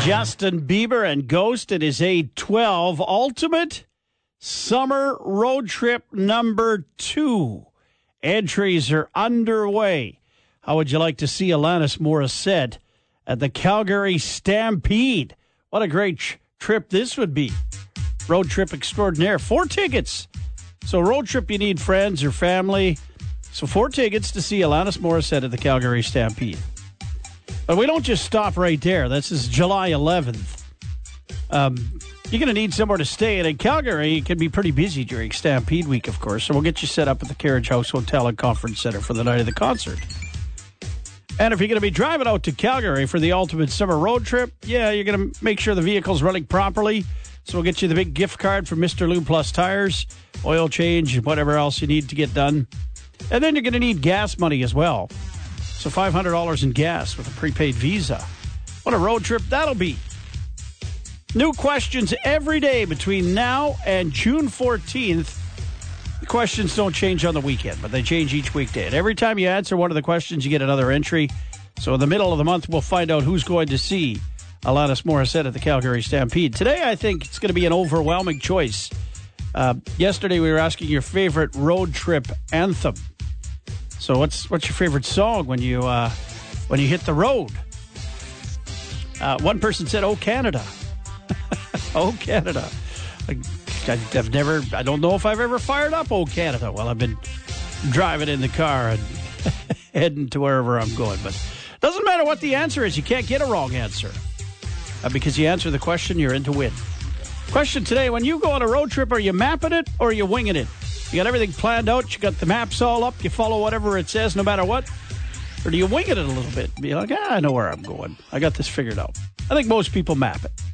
Justin Bieber and Ghost. It is 8:12. Ultimate Summer Road Trip number 2. Entries are underway. How would you like to see Alanis Morissette at the Calgary Stampede? What a great trip this would be. Road trip extraordinaire. 4 tickets. So road trip, you need friends or family. So 4 tickets to see Alanis Morissette at the Calgary Stampede. But we don't just stop right there. This is July 11th. You're going to need somewhere to stay. And in Calgary, it can be pretty busy during Stampede Week, of course. So we'll get you set up at the Carriage House Hotel and Conference Center for the night of the concert. And if you're going to be driving out to Calgary for the ultimate summer road trip, you're going to make sure the vehicle's running properly. So we'll get you the big gift card from Mr. Lube Plus Tires, oil change, and whatever else you need to get done. And then you're going to need gas money as well. So $500 in gas with a prepaid Visa. What a road trip that'll be. New questions every day between now and June 14th. The questions don't change on the weekend, but they change each weekday. And every time you answer one of the questions, you get another entry. So in the middle of the month, we'll find out who's going to see Alanis Morissette at the Calgary Stampede. Today, I think it's going to be an overwhelming choice. Yesterday, we were asking your favorite road trip anthem. So what's your favorite song when you hit the road? One person said, "Oh, Canada." Oh, Canada. I don't know if I've ever fired up "Oh, Canada." Well, I've been driving in the car and heading to wherever I'm going. But it doesn't matter what the answer is. You can't get a wrong answer. Because you answer the question, you're in to win. Question today, when you go on a road trip, are you mapping it or are you winging it? You got everything planned out, you got the maps all up, you follow whatever it says no matter what? Or do you wing it a little bit? Be like, I know where I'm going. I got this figured out. I think most people map it.